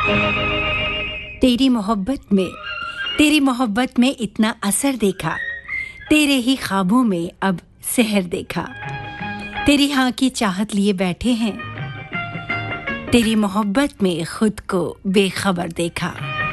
तेरी मोहब्बत में इतना असर देखा, तेरे ही ख्वाबों में अब सहर देखा, तेरी हाँ की चाहत लिए बैठे हैं, तेरी मोहब्बत में खुद को बेखबर देखा।